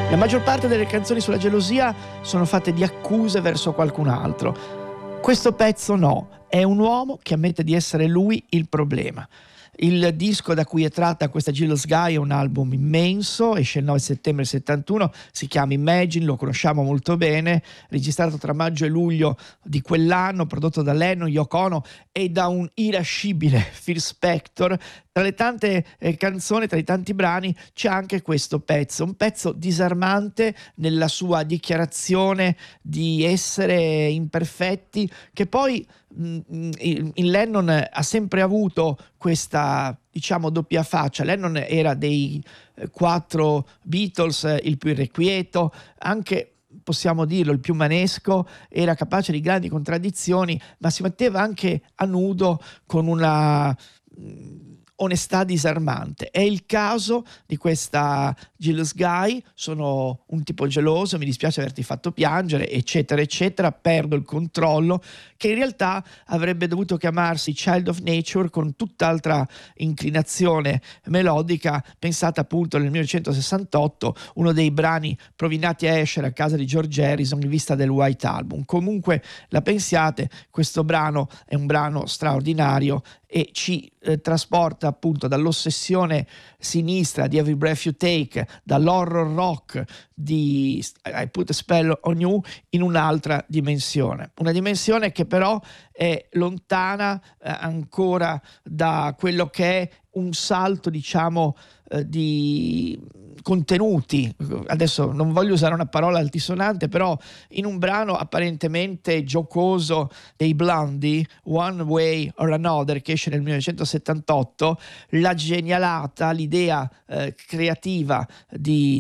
La maggior parte delle canzoni sulla gelosia sono fatte di accuse verso qualcun altro. Questo pezzo no, è un uomo che ammette di essere lui il problema. Il disco da cui è tratta questa Jealous Guy è un album immenso, esce il 9 settembre 71, si chiama Imagine, lo conosciamo molto bene, registrato tra maggio e luglio di quell'anno, prodotto da Lennon, Yoko Ono e da un irascibile Phil Spector. Tra le tante canzoni, tra i tanti brani, c'è anche questo pezzo, un pezzo disarmante nella sua dichiarazione di essere imperfetti, che poi in Lennon ha sempre avuto questa, diciamo, doppia faccia. Lennon era dei 4 Beatles il più irrequieto, anche possiamo dirlo il più manesco, era capace di grandi contraddizioni, ma si metteva anche a nudo con una onestà disarmante. È il caso di questa Jealous Guy: sono un tipo geloso, mi dispiace averti fatto piangere, eccetera eccetera, perdo il controllo, che in realtà avrebbe dovuto chiamarsi Child of Nature, con tutt'altra inclinazione melodica, pensata appunto nel 1968, uno dei brani provinati a Esher a casa di George Harrison in vista del White Album. Comunque la pensiate, questo brano è un brano straordinario e ci trasporta appunto dall'ossessione sinistra di Every Breath You Take, dall'horror rock di I Put a Spell on You, in un'altra dimensione, una dimensione che però è lontana ancora da quello che è un salto, diciamo, di contenuti. Adesso non voglio usare una parola altisonante, però in un brano apparentemente giocoso dei Blondie, One Way or Another, che esce nel 1978, la genialata, l'idea creativa di